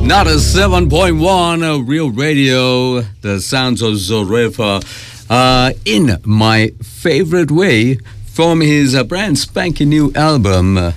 Not a 7.1 Real Radio, the sounds of Zorefa in my favorite way from his brand spanking new album.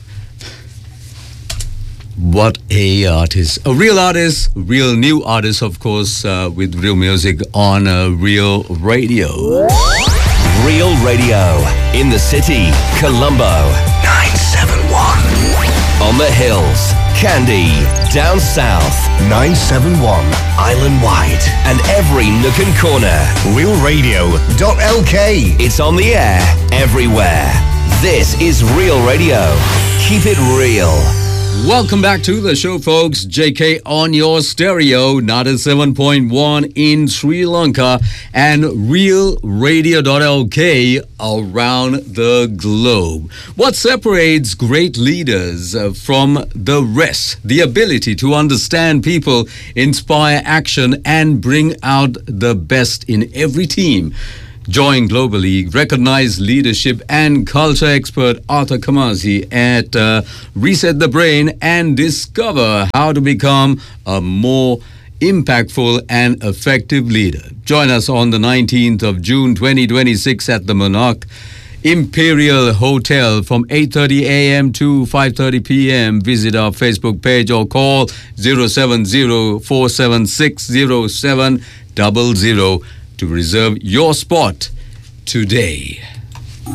What a artist. A real artist, real new artist, of course, with real music on Real Radio. Real Radio. In the city, Colombo. 971. On the hills, Kandy. Down south, 971. Island White. And every nook and corner. RealRadio.lk. It's on the air everywhere. This is Real Radio. Keep it real. Welcome back to the show, folks. JK on your stereo, not a 7.1 in Sri Lanka, and realradio.lk around the globe. What separates great leaders from the rest? The ability to understand people, inspire action, and bring out the best in every team. Join globally recognized leadership and culture expert Arthur Kamazi at Reset the Brain and discover how to become a more impactful and effective leader. Join us on the 19th of June 2026 at the Monarch Imperial Hotel from 8:30 a.m. to 5:30 p.m. Visit our Facebook page or call 070-476-0700 to reserve your spot today.